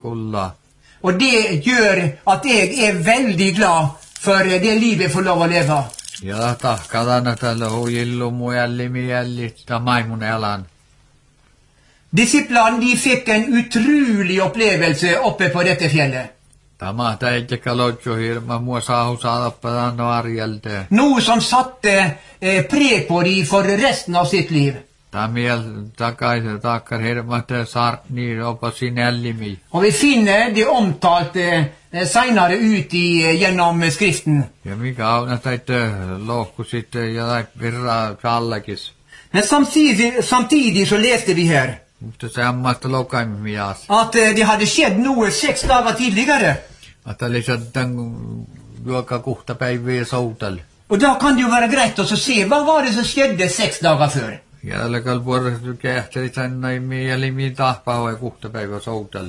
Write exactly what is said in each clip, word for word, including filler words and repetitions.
Kulla. Og det gjør at jeg er veldig glad for det livet jeg får lov å leve. Ja tahkadana tällä hujillu mujalli mijalli tamaimun elan. Disiplene de fikk en utrolig opplevelse oppe på dette fjellet. Tämä täitekkä lotju hirma mua saahu saadappadan varjelte. Noe som satte eh, preg på de for resten av sitt liv. Tamiel takaisin takkar hirma te sartni opa sinellimi. Og vi finner det omtalt eh, senere ut i, eh, gjennom skriften. Ja mikä auna taitte lohku sitten ja tai virra sallakis. Men samtidig, samtidig så leste vi her Mutta sammasta lokaimias. at eh, det hadde skjedd noe seks dager tidligere. Että lisät tän juoka kuhta päiviä soutal. Og da kan det jo være greit å se hva var det som skjedde seks dager før. Ja älkää puolesta kähteli tänne mieli mi tahpaa kuhta päivä soutal.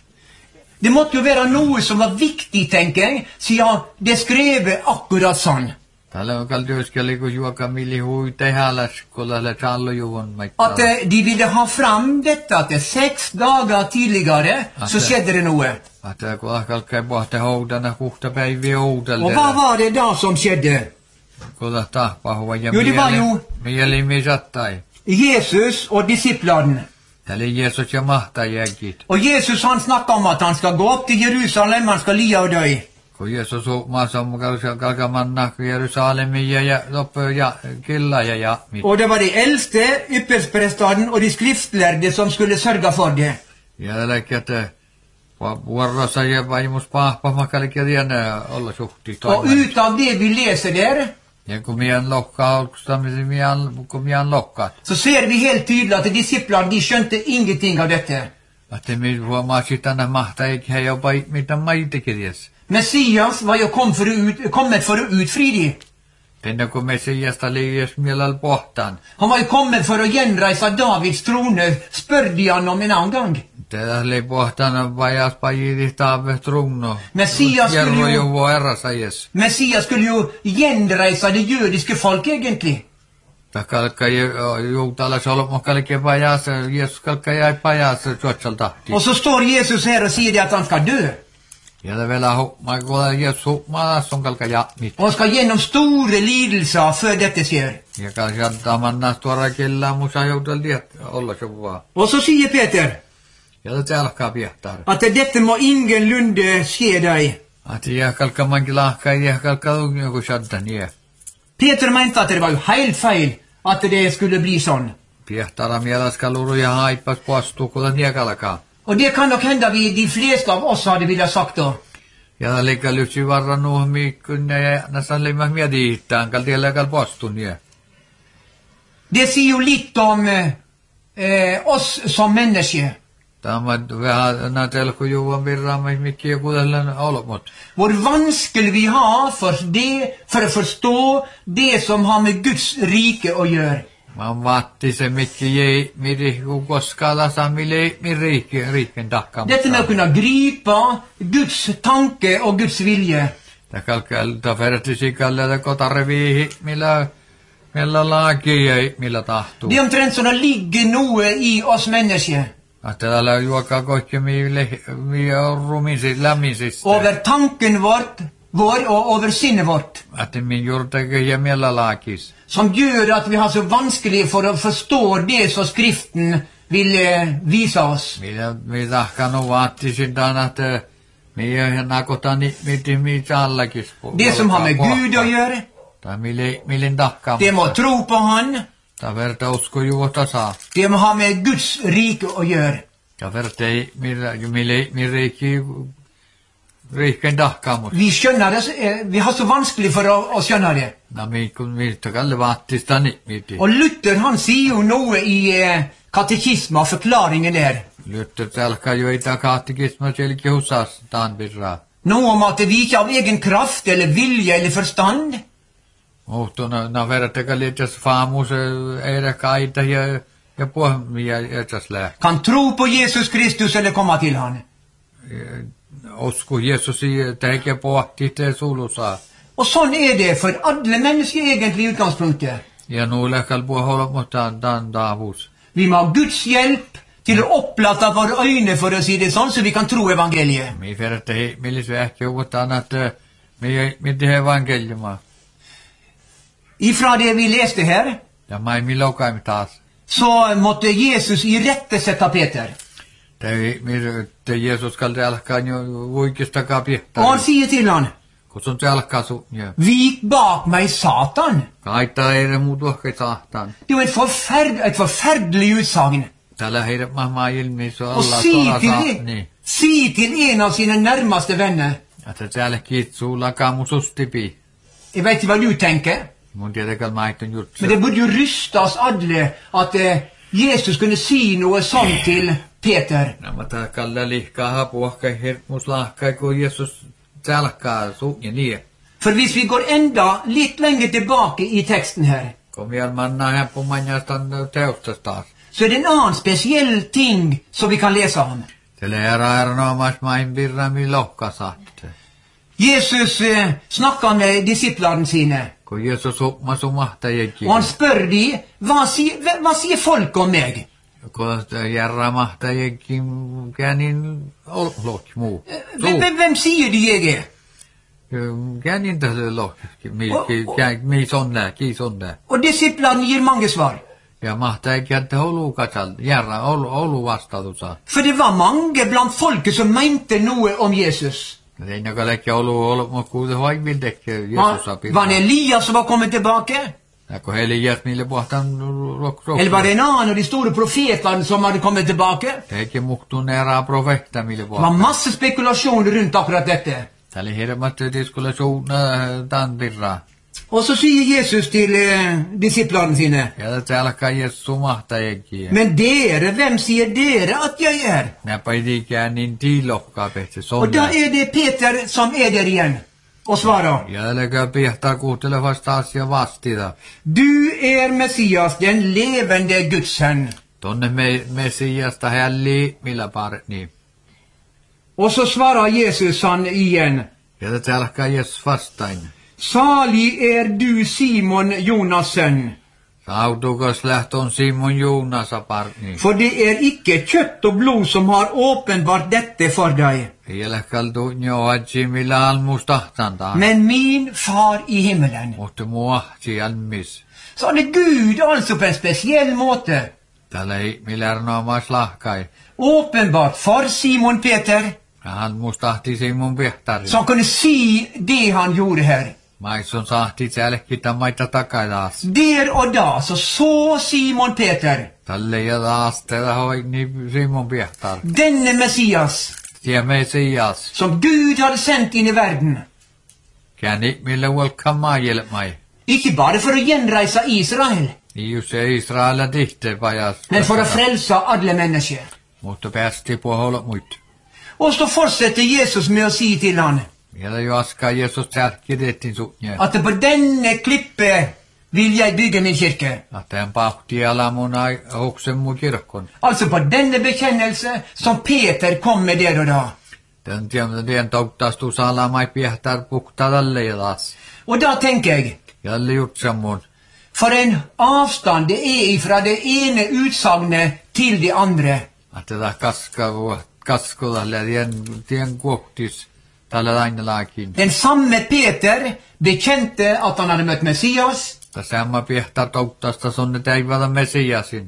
Det måtte jo være noe som var viktig, tenker jeg, siden det er skrevet akkurat sånn. Tällä on kaltyöskeli kun juoka mili hui tehdä kolla le tallo juvon At maittaa. eh, de ville ha fram dette, at det seks dager tidligere så skjedde det noe. Että kun alkaa pohti houdana kuhta päiviä oudalle. Og hva var det da som skjedde? Kolla tahpaa huva ja Jo, det var jo- mieli mi sattai. Jesus og disiplene. Tällä Jeesus ja mahtajäkit. Og Jesus han snakker om at han skal gå opp til Jerusalem, han skal lia og dø. Kun Jeesus maassa on kalkamanna Jerusalemiin ja, ja loppu ja killa ja ja mit. Og det var de eldste, yppersprestene og de skriftlærde som skulle sørge for det. Ja läkkätä vuorossa ja vaimus pahpa makalikielinen olla suhti Og toinen. ut av det vi leser der, Ja kun mien lokkaa, kun mien lokkaat. så ser vi helt tydelig at disiplene de skjønte ingenting av dette. Että mi huomaasi tänä mahta eikä he jopa mitä maitikirjas. Messias var jo kom for å ut, kommet for å utfri de. Tänne kun Messiasta liies mielal pohtaan. Han var jo kommet for å gjenreise Davids trone, spør de han om en annen gang. Tätä oli pohtaan vajas pajidi taave trunno. Messias skulle Kerro jo- jo vuora sajes. Messias skulle jo gjenreise det jødiske folk egentlig. Kalkka juutala solmo kalkki pajas, Jeesus kalkka jäi pajas suotsal tahti. Og så står Jesus her og sier det at han skal dø. Ja det vielä hukmaa, kun Jeesus hukmaa, on kalkka jamit. Og han skal gjennom store lidelser før dette skjer. Ja kalkka mannas tuoda killa musa joutel tiet olla se vaan. Og så sier Peter Ja det alkaa piehtar. at dette må ingenlunde skje deg. At ja kalkka mankin lahka, ja kalkka joku shaddan, ja. Peter mente at det var jo helt feil at det skulle bli sånn. Piehtara mielaska luru ja haippas poastuu, kun nie kalkaa. Og det kan nok hende vi, de fleste av oss hadde ville sagt da. Ja liika lypsi varra nuhmi, kun ja nästan liimmas mietiittään, kalti jäljekal postun, ja. Det sier jo litt om eh, oss som mennesker. Tämä vähän nätelku juuan virraamme, mikki joku tällainen olmot. Hvor vanskelig vi har for, det, for å forstå det som har med Guds rike å gjøre. Mä vatti se mikki jäi, miri kun koskaan lasa, mille mi riikki, riikken takkaan. Dette med å kunne gripe Guds tanke og Guds vilje. Tämä kalkalta verti sikalle, että kotareviihi, millä, millä laki jäi, millä tahtuu. Det er omtrent som det ligger noe i oss mennesker. Että täällä juokaa kaikki mi, mi rumisis, lämmisistä. Over tanken vårt, vår og over sinnet vårt. Että min juurteke ja millä lakis. Som gjør at vi har så vanskelig for å forstå det som Skriften vil eh, vise oss. Mitä, mitä kanu vaattisin tämän, että minä nakotani, miten mitä allakin. Det som har med Gud å gjøre, Tai mille, millen takkaan. det må tro på Han. Tai verta usko juota saa. Det må ha med Guds rike å gjøre. Ja verta ei, mille, mille, mille ikke riikken takkaan. Vi skjønner det, eh, vi har så vanskelig for å, å skjønne det. No mi kun miltä kalle vaattista niin miti. Og Luther han sier jo noe i eh, katekisma og forklaringen der. Luther alkaa jo ei takaatikisma selki husas taan pirraa. Noe om at vi ikke av egen kraft eller vilje eller forstand, Mutta no, no verta liitäs faamus eidä kaita ja ja pohmia etäs lää. kan tro på Jesus Kristus eller komme til Han. Usko Jeesus i teke pohti te sulusaa. Og sånn er det for alle mennesker egentlig i utgangspunktet. Ja nu lähkal puholla mutta dan daavus. Vi må ha Guds hjelp Til å opplatte våre øyne, for å si det sånn, så vi kan tro evangeliet. Mi färte millisvähkä uvotaan, että mi mi tehdään evankeliumaa. Ifra det vi leste her, Ja mai mi lokaim taas. så måtte Jesus irettesette Peter. Te mi te Jeesus kalti alkaa jo vuikistakaa Og han pihtari. sier til han, Kun sun se alkaa su. Ja. vik bak meg, Satan. Kaita ei muutu ohkai sahtaan. Det er jo et, forferd, et forferdelig utsagn. Täällä heidät mahmaa ilmi så Og alla si sola til, saa. Niin. si til en av sine nærmeste venner. Että täällä kiitsuu lakaa mun sustipi. Jeg vet ikke hva du tenker, Mun tietenkään maitun juttu. men det burde jo ryste oss alle at eh, Jesus kunne si noe sånt til Peter. Nämä tää kalla lihkaa hapuahkai hirmus lahkai kun Jeesus tälkaa su ja niin. For hvis vi går enda litt lenger tilbake i teksten her, Kom vielä manna häppumanjastan teostas taas. så er det en annen spesiell ting som vi kan lese om. Se leera erinomas main virrami lohkasatte. Jesus eh, snakker med disiplene sine, Kun Jeesus hupma sumahta jekki. og han spør de, hva sier, hva, hva sier folk om meg? Kun järra mahta jekki känin lohk muu. Hvem, hvem, hvem sier de jeg er? Känin tässä lohk. Mi sonne, ki sonne. Og disiplene gir mange svar. Ja mahta ei kätte olu katsal. Järra olu, olu vastatusa. For det var mange blant folket som mente noe om Jesus. Ei joka lekki olu olu, mutta kuitenkin hoikvildekki Var, Jeesus apirra. var det Elias som var kommet tilbake? Ja kun Elias niille pohtan rok rok. Eller var det en annen av de store profetene som hadde kommet tilbake? Eikä muhtuneeraa profetta mille Det var pohtan. masse spekulasjoner rundt akkurat dette. Täällä hirmat diskulasjoner tämän virraa. Og så sier Jesus til eh, disiplene sine, Ja täällä kai Jeesus mahtajakin. men dere, hvem sier dere at jeg er? Nää paidikään niin tiilokkaa pehti Og da sonne. er det Peter som er der igjen, og svarer, Ja älkää piehtaa kuuntelevasta taas ja vastita. du er Messias, den levende Guds sønn. Tonne me, Messiasta hälli millä paret niin. Og så svarer Jesus han igjen, Ja täällä kai Jeesus vastain. salig er du Simon Jonas sønn, Sautukas lähton Simon Joonasa partni. for det er ikke kjøtt og blod som har åpenbart dette for deg, Ei älkää tunnjohatsi millä almustahtantaa. men min far i himmelen. Mutta muahti almis. Så han er Gud altså på en spesiell måte, Täällä ei millään noomas lahkai. åpenbart for Simon Peter, Ja hän mustahti Simon pihtari. så han kunne si det han gjorde her. Maisson sahti täälläkin maita takaitas. Der og da så så Simon Peter, Tälle ja taas tällä hoi niin Simon pihtar. denne Messias, Ja Messias. som Gud hadde sendt inn i verden, Käni millä welcome maailmai. ikke bare for å gjenreise Israel, Niin just se Israel tihte pajas. men for å frelse alle mennesker. Mutta päästi puolella muut. Og så fortsetter Jesus med å si til han, Ja jo askaa Jeesus tärkki tehtiin sunnje. at på denne klippe vil jeg bygge min kirke. Että hän pahti alamuna hoksen mun kirkon. Altså på denne bekjennelse som Peter kom med der og da. Den tiedän, den touktastu salamai pihtar pukta tälle ja taas. Og da tenker jeg, Jalle gjort sammun. for en avstand det er ifra det ene utsagnet til det andre. Että tätä kaskavua, kaskudalle tien, tien kuoktis tällä aina laakin. Den samme Peter bekjente at han hadde møtt Messias, Tässä amma pihtar touktasta sonne täivällä Messiasin.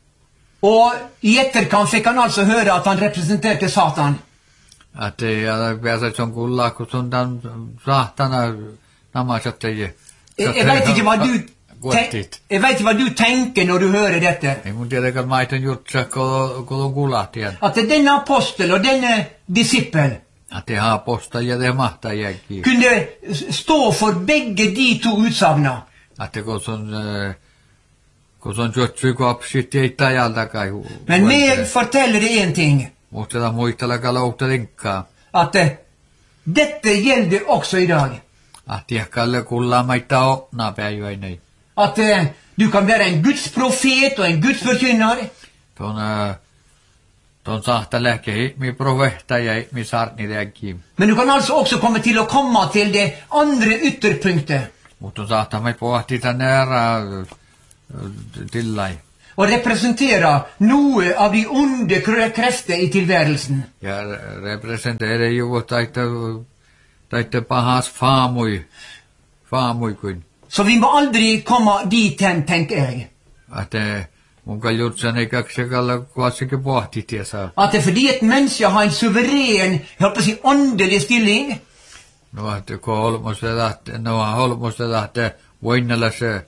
og i etterkant fikk han altså høre at han representerte Satan. Että ja pääset son kullaa, kun sun tämän sahtana namasat teje. Jeg, jeg vet ikke hva du ten, Kuottit. jeg vet ikke hva du tenker når du hører dette. Ei mun tietenkään maiten jutsa, kun on kullahtien. At denne apostel og denne disippel Että haa posta ja te mahtajakin. kunne stå for begge de to utsagna. Että kun sun, kun sun jutsui kopsit ei tajalta kai. Men meg forteller det en ting, Mutta tätä muistella louta linkkaa. at eh, dette gjelder også i dag. Ahtiakalle kullaa maita opnaa päiväinei. At eh, du kan være en Guds profet og en Guds forkynner, Tuon, tuon sahta lähke mi profehtaja mi sarni lähki. men du kan altså også komme til å komme til det andre ytterpunktet. Mutta sahta me pohti tänne ära tillai. og representerer noe av de onde krefter i tilværelsen. Ja representeerii ju taita taita pahas faamui faamui kuin. Så vi må aldri komme dit hen, tenker jeg. At mun kaljutsan ikaksakalla kuassikin pohtitiesa. At det er fordi et menneske har en suveren, jeg holdt på å si, åndelig stilling, No että ko holmusta lähtee, no holmusta lähtee voinnalla se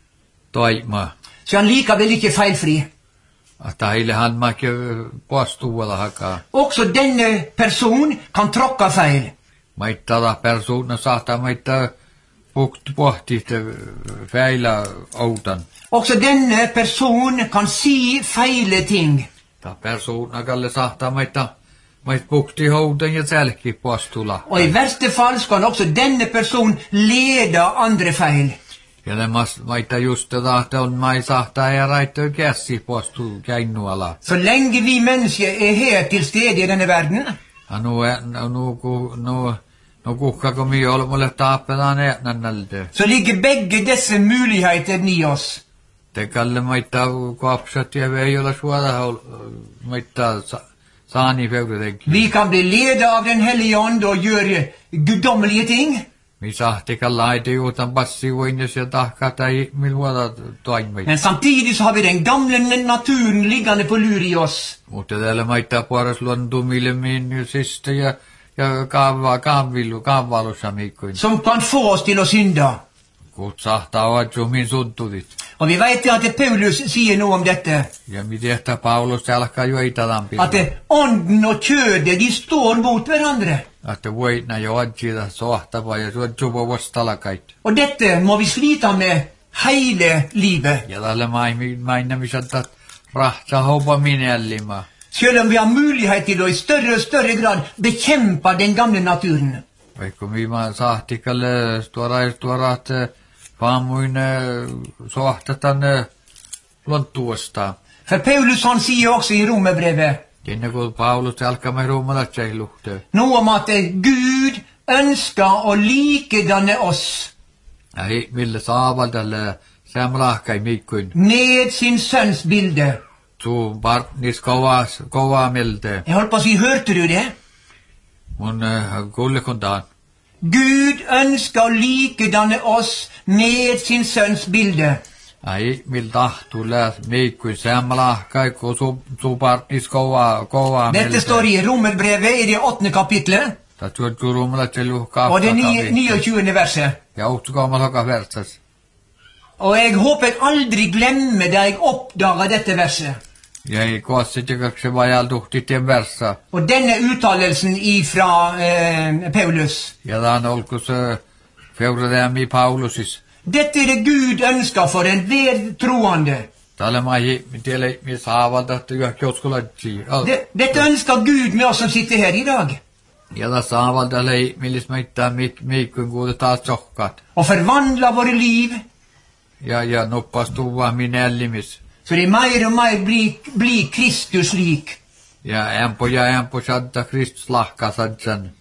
toima. så er han likevel ikke feilfri. Että heille han mäkki postuulla hakaa. Også denne person kan tråkke feil. Maittala persoona saattaa maittaa pukt pohti feila outan. Også denne person kan si feile ting. Ta persoona kalle saattaa maittaa mait pukti houtan ja sälki postula. Og i verste fall skal også denne person lede andre feil. Ja ne mas maittaa just tätä on mai saattaa ja raittaa käsi postu käinnuala. Så lenge vi mennesker er her til stede i denne verden, Ja nu nu ku nu no kukkako mi ol mulle taappetaan etnannalde. så ligger begge disse mulighetene i oss. Te kalle maittaa kopsat ja ei ole suoda maittaa saani feudetenkin. Vi kan bli ledet av den hellige ånd og gjøre guddommelige ting. Mi sahti kalla ei juutan passi voinnes ja tahka tai milluoda toimei. Men samtidig så har vi den gamle naturen liggende på lur i oss. Mutta täällä maittaa puoras luontumille min siste ja ja kaavaa kaavillu kaavalussa mikkuin. Som kan få oss til å synde. Kut sahtaa vatsu min suntudit. Og vi vet at Paulus sier noe om dette. Ja mi tehtä Paulus alkaa jo eitalampi. At ånden og kjødet, de står mot hverandre. Että voitna jo adjida sohtava ja suotsupo vastalakait. Og dette må vi slite med hele livet. Ja tällä mainamisata rahta haupa minellima. Selv om vi har mulighet til å i større og større grad bekjempe den gamle naturen. Vaikka viima sahtikalle tuorais tuorat paamuin sohtatan lonttuosta. For Paulus han sier også i Romerbrevet Ennen kuin Paulus alkaa med ruumalat seiluhteen. noe om at Gud ønsker å likedanne oss Ja hi, mille saavaldalle samlahkai mikkuin. med sin sønns bilde. Tuu partnis kovaa, kovaa milde. Jeg holdt på å si, hørte du det? Mun uh, kullekuntaan. Gud ønsker å likedanne oss med sin sønns bilde. Ai, mil tahtuu läs mikkuin samlahkai, kun su, su partnis kovaa, kovaa milde. Dette står i Romerbrevet i det åttende kapitlet, Ta tuot ruumalat seiluhkaa. og det niogtyvende verset. Ja uhtukoamal hoka vertsas. Og jeg håper jeg aldri glemmer da jeg oppdaga dette verset. Ja ei koossit jakaksi vajaltuhti tien versa. Og denne uttalelsen ifra eh, Paulus. Ja taan olkus feuradami Paulusis. Dette er det Gud ønsker for enhver troende. Täällä mai tielle mi saavaldattu ja kioskulatsi. Det, dette ønsker Gud med oss som sitter her i dag. Ja da saavaldalle millis meittaa mik mikkun kuude taas sohkat. Og forvandle våre liv, Ja ja noppas tuva minellimis. så det mer og mer blir, blir Kristus lik. Ja empo ja empo sadda Kristus lahka sadsan.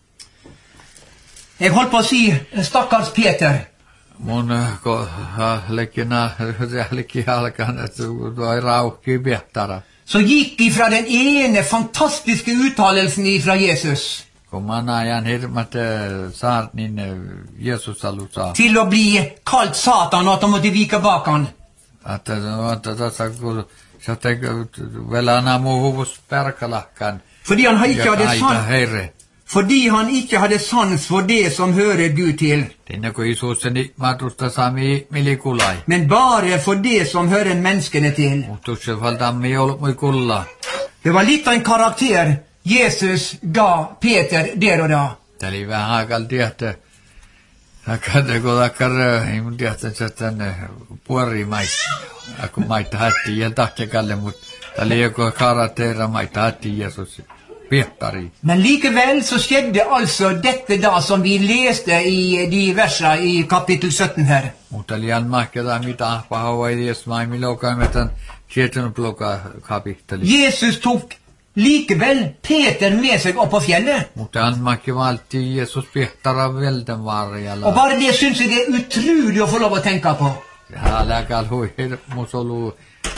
Jeg holdt på å si, stakkars Peter. Mun ko lekkina lekki alkan että tuo rauhki piehtara. Så gikk ifra den ene fantastiske uttalelsen ifra Jesus Kun mä ajan hirmat saat niin Jeesus alussa. til å bli kalt Satan, og at han måtte vike bak han. Että että tässä kun sä tekee vielä nämä huvus perkalahkan. Fordi han ikke Ja hadde aita sans, herre. fordi han ikke hadde sans for det som hører Gud til, Tinne kun Jeesuksen ikmatusta sami milikulai. men bare for det som hører menneskene til. Mutta se valtammi ei ollut mui kulla. Det var litt av en karakter Jesus ga Peter der og da. Tämä oli vähän haakalti, että Hakata kun takkar, ei mun tiedä, että tänne puori maita. Kun maita hatti ja tahtekalle, mutta tämä oli joku karateera maita hatti Jeesus. Piettari. Men likevel så skjedde altså dette da som vi leste i de versene i kapittel sytten her. Mutta liian mahketa mitä ahpahova ei edes maimi loukaimetan tietynut loka kapitteli. Jesus tok likevel Peter med seg opp på fjellet. Mutta han mahki valti Jeesus piettara velten varjalla. Og bare det synes jeg det er utrolig å få lov å tenke på. Ja läkäl hui hirmus ollut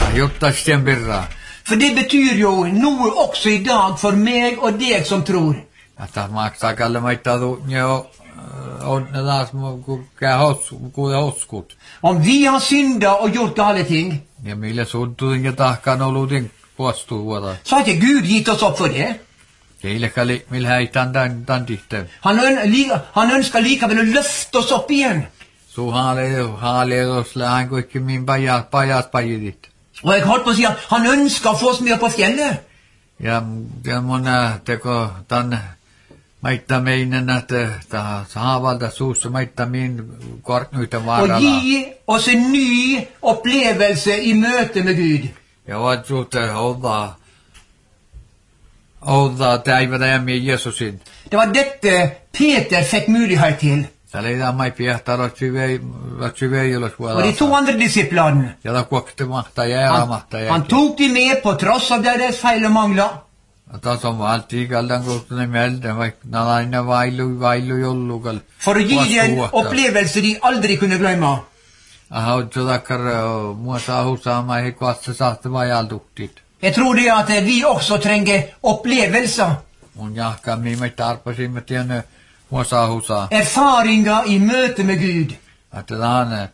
Jotta sten birra. For det betyr jo noe også i dag for meg og deg som tror. Että maksaa kalle maittaa jo on taas kuka hos kuka hoskut. Om vi har synda og gjort gale ting, Ja millä suuttui ja tahkaan olutin puostuu vuoda. så har ikke Gud gitt oss opp for det. Keille kalli millä häitän tän tän tihteen. Han, øn, li, han ønsker likevel å løfte oss opp igjen. Su haale haale os lähän kuikki min pajas pajas pajidit. Og jeg holdt på å si at han ønsker å få oss med opp på fjellet. Ja ja mona teko tän maittaa meinen että ta saavalta suussa maittaa min kortnuita Og vaaralla. gi oss en ny opplevelse i møte med Gud. Ja vad suhte olla olla täivä Jeesusin. Det var dette Peter fikk mulighet til. Se leidään mai piehtaa rotsivei rotsivei jos Og de to andre disiplene. Ja da kokte mahta ja Han, mahta ja. han tok de med på tross av deres feil og mangler. Että som alltid kallan kokten melde vaikka nalaina vailu vailu jollugal. For å gi dem en opplevelse de aldri kunne glemme. Aha, tjodakar muasa husama he kvasta sahte vajalduktit. Jeg tror det at vi også trenger opplevelser. Mun jahka mi me tarpasimme tienne muasa husa. Erfaringer i møte med Gud. Että tane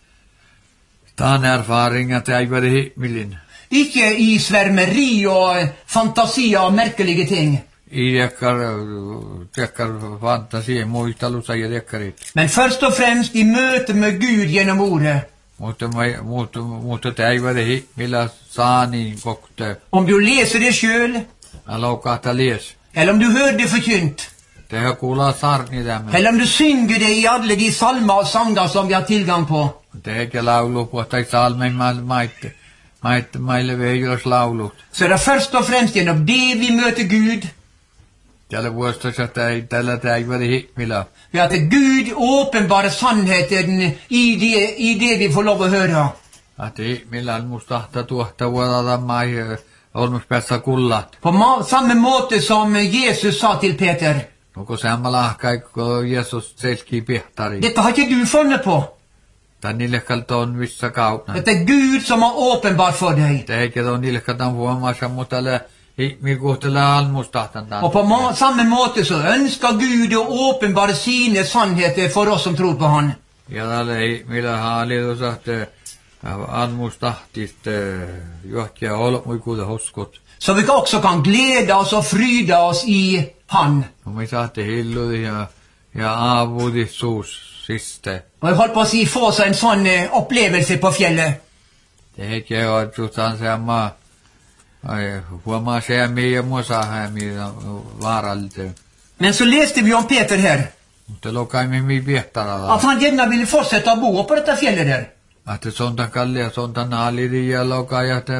tane erfaringa täivä himmilin. Ikke i svermeri og fantasier og merkelige ting. I dekkar dekkar fantasi muistelussa ja dekkarit. Men først og fremst i møte med Gud gjennom ordet. Mutta mutta mutta täivä himmillä saani kokte. Om du leser det sjøl, Alokata lies. eller om du hører det forkynt, Det har kuulla sarni tämän. eller om du synger det i alle de salmer og sanger som vi har tilgang på. Det eikä laulu på tai salmen maitte. Maitte meille veijos laulut. Så er det først og fremst gjennom det vi møter Gud, Tällä vuostossa ei tällä täivä himmillä. ved at Gud åpenbarer sannheten i det, i det vi får lov å høre. Att himmillä mustahta tuohta vuodata mai olmus päässä kullat. På ma samme måte som Jesus sa til Peter. Onko samalla kaikko Jeesus selki pihtari. Dette har ikke du funnet på. Tän nilkalton vissa kautta. Dette er Gud som har åpenbart for deg. Det eikä ton nilkatan huomassa mutta le himmi kohtela almustahtan tän. Og på ma samme måte så ønsker Gud å åpenbare sine sannheter for oss som tror på han. Ja tälle millä hallitus att almustahtist johkia olmui kuuta hoskot. Så vi også kan glede oss og fryde oss i han. No me saatte hilludi ja ja aavudis suus siste. Og jeg holdt på å si få seg en sånn eh, opplevelse på fjellet. Det eikä ole tuotaan sama ai huomaa se meidän muosa hämi vaaralte. Men så leste vi om Peter her, Mutta lokaimme mi piehtaralla. at han gjerne ville fortsette å bo på dette fjellet der. Että sonta kallia sonta naaliri ja lokaja te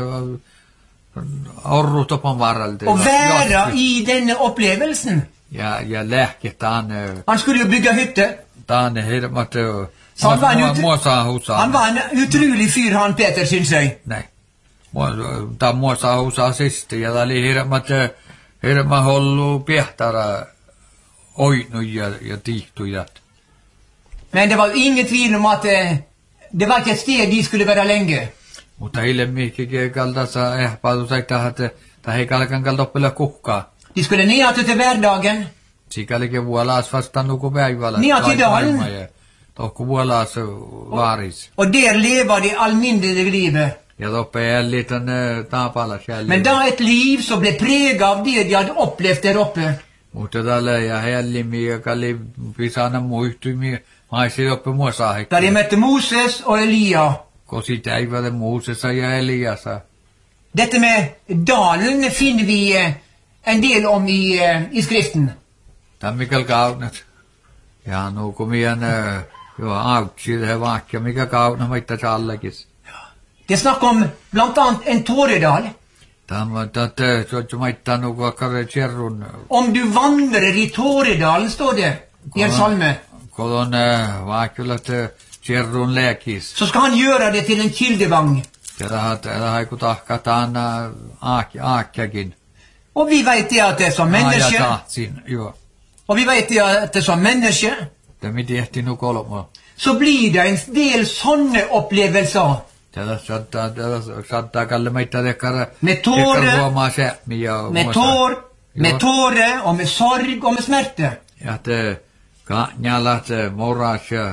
orrutopon vaaralte. Og være i denne opplevelsen. Ja ja lääke taane Han skulle jo bygge hytte. taane hirmat Så han var en, ut muosa husa. han var en utrolig fyr, han Peter, synes jeg. Nej. Tämä muosa husa sisti ja oli hirmat hirma hollu piehtara oinu ja ja tihtujat. Men det var ingen tvil om at eh, det var ikke et sted de skulle være lenge. Mutta hillemminkin kaltasa ehpadu saita että tai kalkan kaltoppela kukkaa. De skulle ned til hverdagen. Sikälikin vuolas vastaan nuku päivällä. Niin, ja tidaan. Tohku vuolas vaaris. Og der lever de alminnelige livet. Ja toppe jällitän taapalla siellä. Men da et liv som ble preget av det de hadde opplevd der oppe. Mutta tällä ja hellimi ja kalli pisana muistumi maisi oppe muosahikki. Da de møtte Moses og Elia. Kosi täivälle Moosesa ja Eliasa. Dette med dalen finner vi eh, en del om i, eh, i skriften. Tammikal kaunat. Ja no komien jo autsi det vaakka mikä kauna mitta challegis. Det er snakk om blant annet en tåredal. Tämä tätä så mitta no kare cherrun. Om du vandrer i tåredalen, står det i en salme, Kolon vaakkulat cherrun lekis. så skal han gjøre det til en kildevang. Ja det det haiku tahkataan aak aakkakin. Og vi vet det at det som menneske, Ja tahtsin jo. og vi vet det at det som menneske, Det mi tehti no kolmo. så blir det en del sånne opplevelser. Tällä saattaa, tällä saattaa kalle meitä tekara. Med tårer, huomaa se, ja med tår, med tårer og med sorg og med smerte. Ja, det kanjalat, moras ja,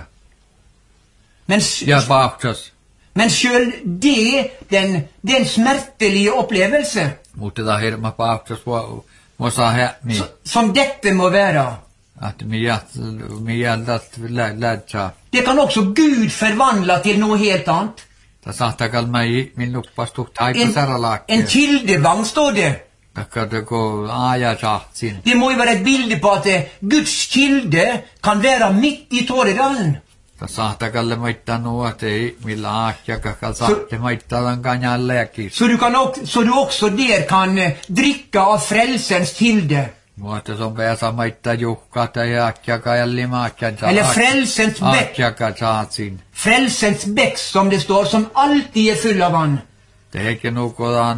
Men, s- ja paahtas. men selv det, den, den smertelige opplevelse Mutta tämä hirma paahtas muosaa hämmi. s- som dette må være, Att mi jät, mi jäldät lähtsää. det kan også Gud forvandle til noe helt annet. Tämä saattaa kalmai min luppastu taipa En, säralaakki. en kildevang, står det. Taikka teko aaja sahtsin. Det må jo være et bilde på at eh, Guds kilde kan være midt i Tåredalen. Tämä saattaa kalle maittaa nuotei, millä aakja kakal sahte maittaa tämän kanjan lääkis. Så du, kan, ok- så du også der kan eh, drikke av frelsens kilde. Mutta se on pääsä maittaa juhkaa tai aakja kajalli maakjan saa. Eller frelsens bekk. Aakja saatsin. Frelsens bekk, som det står, som alltid er full av vann. Det eikä nukotaan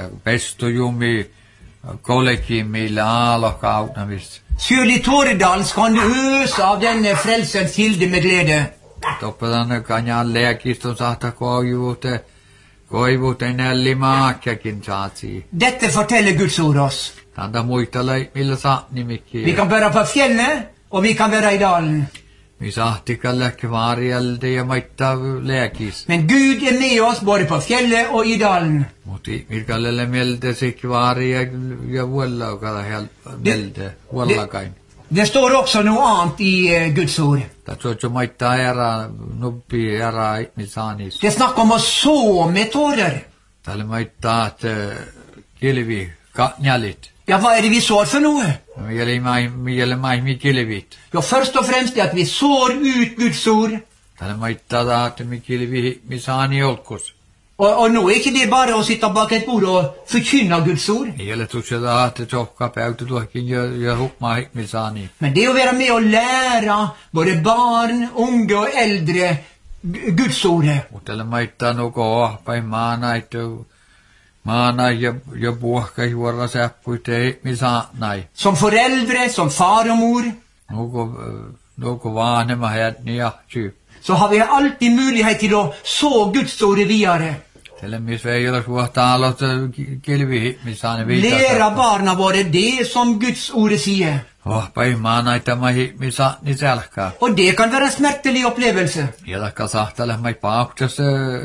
pestujumi kollektiiville aalokautamista. Selv i Tåredalen kan du øse av denne frelsens kilde med glede. Toppataan kanjan lääkistön saattaa koivuute, koivuute nälli maakjakin saatsi. Dette forteller Guds ord oss. Tanta muistella millä saa Vi nimikkiä. kan være på fjellet, og vi kan være i dalen. Mi sahtikalle vaarialde ja maittaa lääkis. Men Gud er med oss både på fjellet og i dalen. Mutta Mirkallelle mieltä sikki vaari ja, ja vuollaukalla mieltä, vuollakain. Det står også noe annet i eh, Guds ord. Tässä on maittaa ära, nuppi ära ihmisaanis. Det er snakk om å så med tårer. Täällä maittaa, että kilvi, kanjalit. Ja, hva er det vi sår for noe? Mieli mai, mieli mai, mi kilvit. Jo, først og fremst det at vi sår ut Guds ord. Täällä maittaa, että mi kilvi ihmisaani olkus. Og, og nå er ikke det bare å sitte bak et bord og forkynne Guds ord. Mieli tuossa, että tjohka päyty tuohkin ja, ja hukmaa ihmisaani. Men det å være med og lære både barn, unge og eldre Gu- Guds ord. Mutta täällä maittaa nuko ahpai maana, että maana ja, ja puhka juora säppuita ihmisaanai. Som foreldre, som far og mor, Nuko, nuko vanhemma hädni jahtyy. så har vi alltid mulighet til å så Guds ord videre. Täällä missä ei ole suhtaa aloittaa kilvi ihmisaani viitata. Lære barna våre det som Guds ord sier. Ahpai maana, että mä ihmisaani sälkää. Og det kan være en smertelig opplevelse. Ja takka sahtale mai pauktas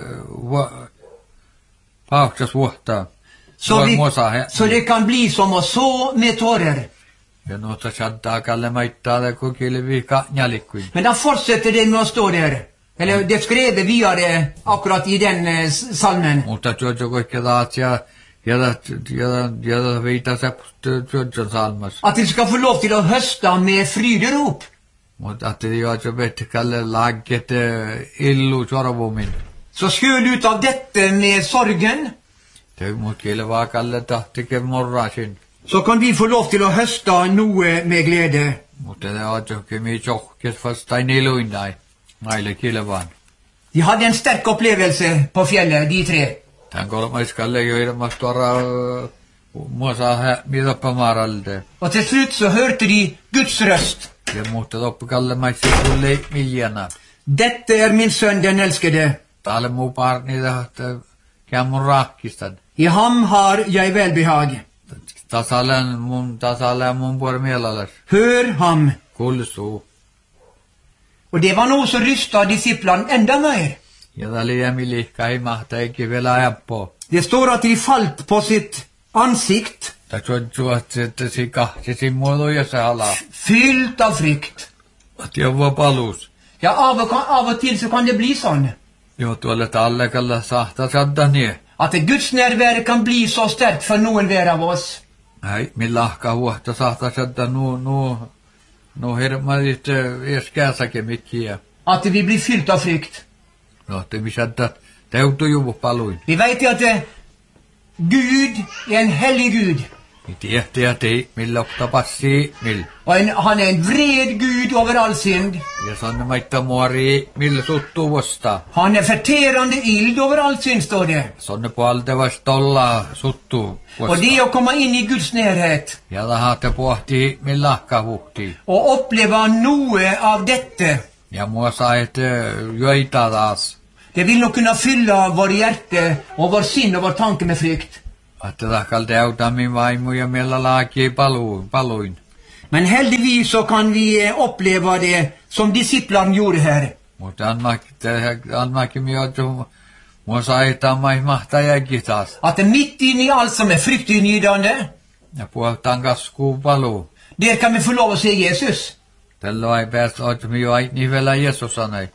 pauktas vuotta. Så, vi, Muosa he. så det kan bli som å så med tårer. Ja nuota shaddaa kalle maittaa det kun kilvi kanjalikkuin. Men da fortsetter det med å stå der. Eller det er skrevet videre akkurat i den eh, s- salmen. Mutta tuossa kaikki taas ja ja ja ja viita se tuossa salmas. At de skal få lov til å høste med fryderop. Mutta att det jo så vet kalle lagget illu sorvumin. Så skjøl ut av dette med sorgen, Det mut kilva kalle tahtike morrasin. så kan vi få lov til å høste noe med glede. Mutta det on jo kimi johkes vastain iluindai. Maille kilvaan. De hadde en sterk opplevelse på fjellet, de tre. Tän kolmas kalle jo ilmas tuora muosa midoppa maralde. Og til slutt så hørte de Guds røst. Ja mutta toppa kalle maitsi kulle miljana. Dette er min sønn, den elskede. Täällä muu parni tahta kämmun rakkistan. I ham har jeg velbehag. Tasalen mun tasalen mun puoli mielalas. Hør ham. Kulsuu. Og det var noe som rystet disiplene enda mer. Ja täällä jämilihka ei mahta eikä vielä ajappo. Det står at de falt på sitt ansikt, Tässä on suot, että si kahti si muodoja se halaa. fylt av frykt. Att jag var palus. Ja, av og, av og til så kan det bli sånn. Jo tuolle tallekalla sahta sadda nie. At Guds nærvær kan bli så sterkt for noen hver av oss. Ei, millahka huohta sahta sadda nu, nu, nu hermadit eskääsäkin mikkiä. At vi blir fylt av frykt. No, te vi sadda teutu juvu paluin. Vi vet at eh, Gud er en hellig Gud. Vi tiehti ja tei, millokta passi, mill. Og en, han er en vred Gud over all synd. Ja sanne maitta muori, mill suttu vosta. Han er forterende ild over all synd, står det. Sonne puolte vasta olla suttu Og vosta. det å komme inn i Guds nærhet Ja tahate pohti, millahka huhti. og oppleve noe av dette, Ja mua sait joita taas. Det vill nog kunna fylla vår hjärte och vår sinn och vår tanke med frykt. Että tahkalta auta min vaimo ja meillä laaki paluin. paluin. Men heldigvis så kan vi uppleva det som disciplarna gjorde här. Mutta annakin minä oon, minua saitaan mai mahtajakin taas. Att mitt in i allt som är fryktinydande, Ja puhutaan kaskuun paluu. där kan vi få lov att se Jesus. Tällä ei päästä oot minä ait niin vielä Jeesus sanoi.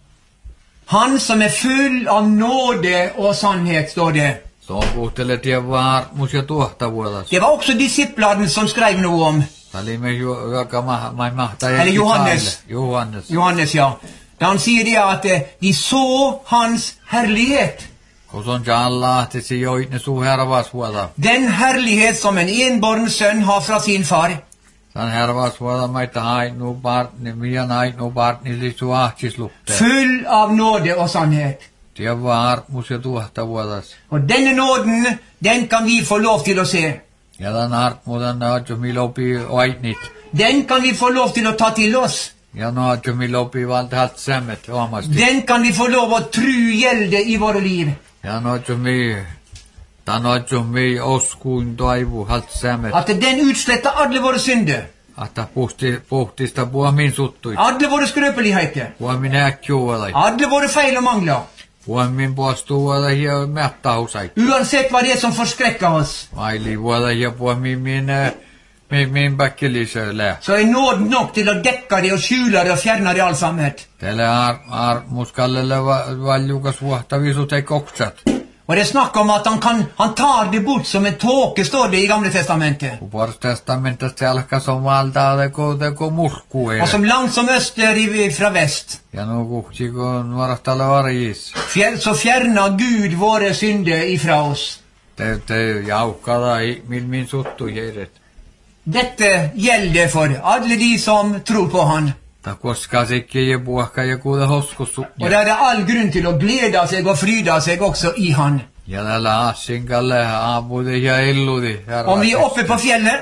Han som är full av nåde och sannhet, står det. Så puhutelee tien varmuus ja tuohtavuudas. Det var också disciplarna som skrev något om. Tämä oli me joka mai mahtajakin. Eller Johannes. Johannes. Johannes, ja. Där han säger det att eh, de såg hans härlighet. Kun se on alla, että se joit ne suu hervasvuota. Den härlighet som en enbarn son har från sin far. Sen hervasvuota maita haitnu partni, mian haitnu partni lisu ahtislukte. Full av nåde och sannhet. Tien varmuus ja tuohtavuudas. Och denna nåden, den kan vi få lov till att se. Ja tämän hartmuuden näytö milopi oitnit. Den kan vi få lov till att ta till oss. Ja näytö milopi valtahat sämmet omasti. Den kan vi få lov att tro gällde i våra liv. Ja näytö mi, ta näytö mi oskuin toivu halt sämmet. Att den utslättar alla våra synder. Että puhti, puhtista puhua min suttui. Alla våra skröpeligheter. Puhua min äkkiuolai. Alla våra fel och manglar. Puhua min puostuuolai ja mättähusai. Oavsett vad det är som förskräcker oss. Vaili vuolai ja puhua min min min min bäckelisöllä. Så är nåd nog till att täcka det och skjula det och fjärna det allsamhet. Tällä ar, ar muskallelle valjukas vuohtavisut ei koksat. Och det snackar om att han kan, han tar det bort som en tåke, står det i Gamla testamentet. Kun Vuoristestamentasta jalkas on valtaa teko, teko murkkuja. Och som långt som öster i, från väst. Ja no kuhti kun nuorastalla varjis. Fjär, så fjärna Gud våra synder ifrån oss. Te, te jaukkada i min min suttu heidät. Detta gäller för alla de som tror på han. Ta koskaa sikki ja puhka ja kuuda hoskussu. Och där är all grund till att glädja sig och fryda sig också i han. Ja tällä assinkalle aapudi ja illudi. Om vi är uppe på fjället.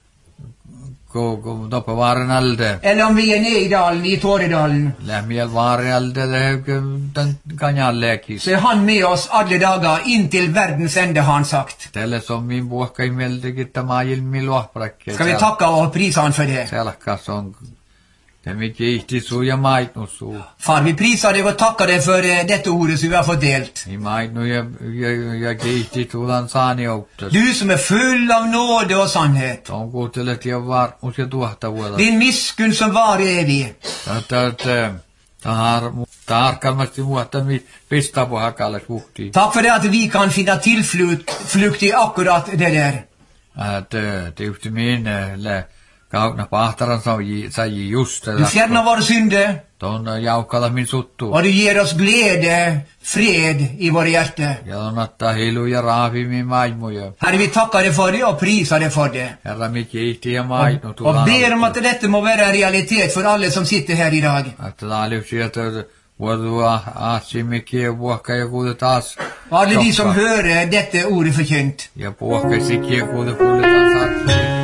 Ko, ko toppa vaaren alde. Eller om vi är nere i dalen, i Tåredalen. Lämmiel vaaren alde det den kanjalleekis. Så är han med oss alla dagar in till världens ände, har han sagt. Tälle som min puhka i mieltäkin tämä ilmi luohprakke. Ska vi tacka och prisa han för det? Selkas on. Det är mycket ihtisuu ja maitnussuu. Far, vi prisar dig och tackar dig för eh, detta ordet som vi har fått delt. I maitnu ja, ja, ja kiihtisuudan saani outtas. Du som är full av nåde och sannhet. On kuuntelet ja varmuus ja tuohtavuudas. Din misskun som var evig. Tämä harkalmasti muotta pistää på hakalle puhtiin. Tack för det att vi kan finna tillflykt flykt i akkurat det där. Että tietysti minä kaukna pahtaran sai just. Du fjärnar våra synder. Tuon jaukkalla min suttu. Och du ger oss glädje, fred i våra hjärtan. Ja on ottaa hilu ja raavi min maimuja. Herre, vi tackar dig för det och prisar dig för det. Herra, mi kiihti ja maitnu. Och ber om att detta må vara en realitet för alla som sitter här idag. Että tämä oli sieltä vuodua aatsimikki ja puhka ja kuude taas. Och alla de som hör detta ordet förkynt. Ja puhka sikki ja kuude kuuletaan saat.